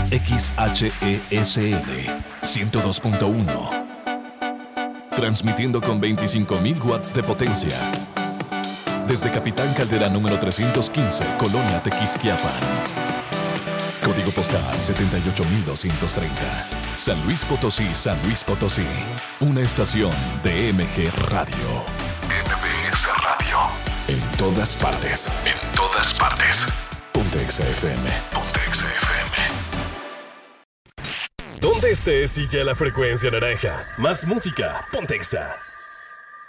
XHESL 102.1. Transmitiendo con 25.000 watts de potencia. Desde Capitán Caldera número 315, Colonia Tequisquiapan. Código postal 78230. San Luis Potosí, San Luis Potosí. Una estación de MG Radio. MBS Radio. En todas partes. En todas partes. Ponte XFM. Ponte XFM. Donde estés, sigue la frecuencia naranja. Más música, Ponte Exa.